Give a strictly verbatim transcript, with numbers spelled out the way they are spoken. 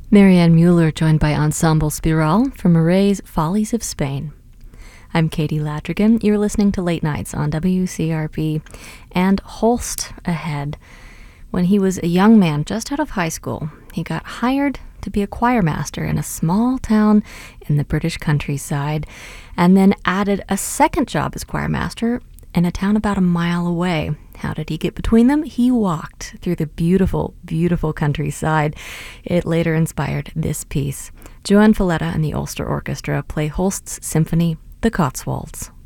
Marianne Mueller joined by Ensemble Spiral from Array's Follies of Spain. I'm Katie Ladrigan. You're listening to Late Nights on W C R B. And Holst ahead. When he was a young man just out of high school, he got hired to be a choir master in a small town in the British countryside, and then added a second job as choir master in a town about a mile away. How did he get between them? He walked through the beautiful, beautiful countryside. It later inspired this piece. Joan Falletta and the Ulster Orchestra play Holst's symphony, The Cotswolds.